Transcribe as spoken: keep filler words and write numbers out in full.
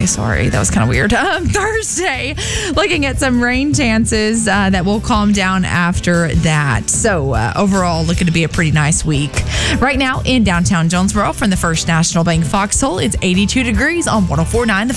Sorry, that was kind of weird. Um, Thursday, looking at some rain chances uh, that will calm down after that. So uh, overall, looking to be a pretty nice week. Right now in downtown Jonesboro from the First National Bank Foxhole, it's eighty-two degrees on one oh four point nine The